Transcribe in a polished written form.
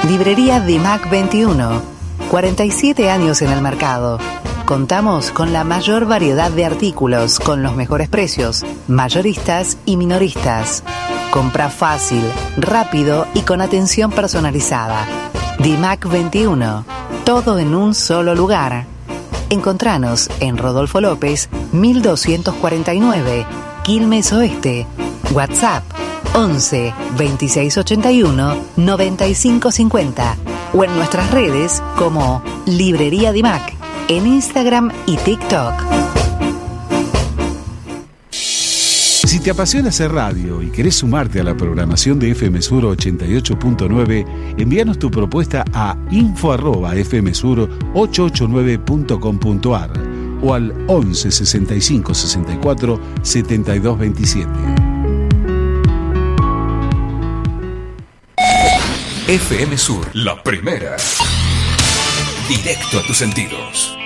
Librería Dimac 21. 47 años en el mercado. Contamos con la mayor variedad de artículos, con los mejores precios, mayoristas y minoristas. Compra fácil, rápido y con atención personalizada. Dimac 21. Todo en un solo lugar. Encontranos en Rodolfo López, 1249, Quilmes Oeste. WhatsApp 11 26 81 95 50 o en nuestras redes como Librería Dimac en Instagram y TikTok. Si te apasiona hacer radio y querés sumarte a la programación de FM Sur 88.9, envíanos tu propuesta a info@fmsur889.com.ar o al 11 65 64 72 27. FM Sur, la primera. Directo a tus sentidos.